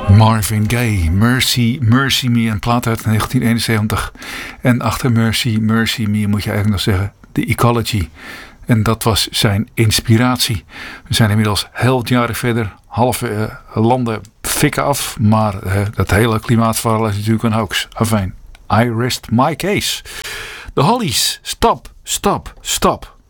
Marvin Gaye, Mercy, Mercy Me, een plaat uit 1971. En achter Mercy, Mercy Me moet je eigenlijk nog zeggen, The Ecology. En dat was zijn inspiratie. We zijn inmiddels heel wat jaren verder, halve landen fikken af, maar dat hele klimaatverhaal is natuurlijk een hoax. Afijn, I rest my case. The Hollies, stop, stop, stop.